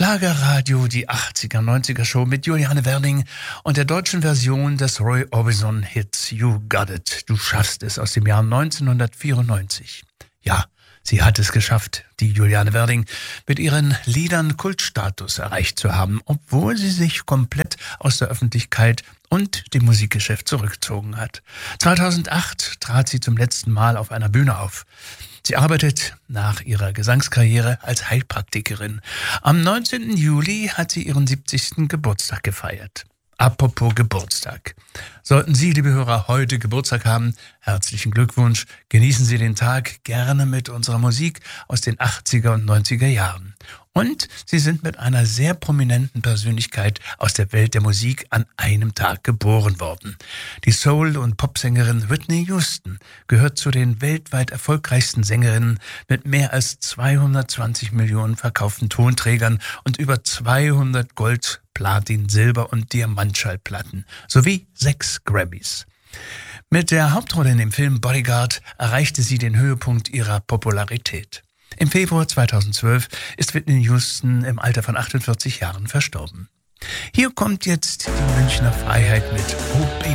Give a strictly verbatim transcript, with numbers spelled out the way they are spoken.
Schlagerradio, die achtziger, neunziger Show mit Juliane Werning und der deutschen Version des Roy Orbison-Hits You Got It, du schaffst es, aus dem Jahr neunzehnhundertvierundneunzig. Ja, sie hat es geschafft, die Juliane Werning, mit ihren Liedern Kultstatus erreicht zu haben, obwohl sie sich komplett aus der Öffentlichkeit und dem Musikgeschäft zurückgezogen hat. zweitausendacht trat sie zum letzten Mal auf einer Bühne auf. Sie arbeitet nach ihrer Gesangskarriere als Heilpraktikerin. Am neunzehnten Juli hat sie ihren siebzigsten Geburtstag gefeiert. Apropos Geburtstag. Sollten Sie, liebe Hörer, heute Geburtstag haben, herzlichen Glückwunsch. Genießen Sie den Tag gerne mit unserer Musik aus den achtziger und neunziger Jahren. Und Sie sind mit einer sehr prominenten Persönlichkeit aus der Welt der Musik an einem Tag geboren worden. Die Soul- und Popsängerin Whitney Houston gehört zu den weltweit erfolgreichsten Sängerinnen mit mehr als zweihundertzwanzig Millionen verkauften Tonträgern und über zweihundert Gold-, Platin-, Silber- und Diamantschallplatten sowie sechs Grammys. Mit der Hauptrolle in dem Film Bodyguard erreichte sie den Höhepunkt ihrer Popularität. Im Februar zweitausendzwölf ist Whitney Houston im Alter von achtundvierzig Jahren verstorben. Hier kommt jetzt die Münchner Freiheit mit Oh Baby.